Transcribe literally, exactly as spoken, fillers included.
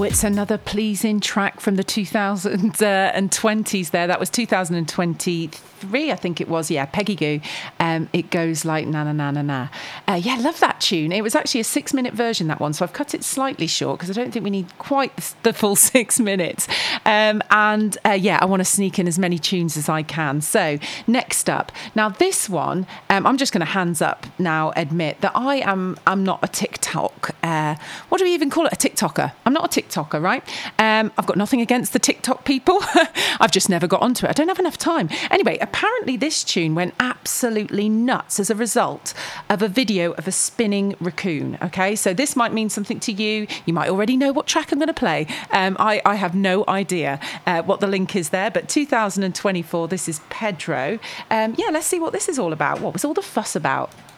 it's another pleasing track from the two thousand twenties there. That was two thousand twenty-three, I think it was. Yeah, Peggy Gou. Um, it goes like na na na na na. Uh, yeah, love that tune. It was actually a six-minute version, that one, so I've cut it slightly short because I don't think we need quite the full six minutes. Um, and uh, yeah, I want to sneak in as many tunes as I can. So next up, now this one, um, I'm just going to hands up now admit that I am I'm not a TikTok. Uh, what do we even call it? A TikToker. I'm not a TikToker, right? Um, I've got nothing against the TikTok people. I've just never got onto it. I don't have enough time. Anyway, apparently this tune went absolutely nuts as a result of a video of a spinning raccoon. Okay, so this might mean something to you. You might already know what track I'm going to play. Um, I, I have no idea uh, what the link is there, but two thousand twenty-four, this is Pedro. Um, yeah, let's see what this is all about. What was all the fuss about?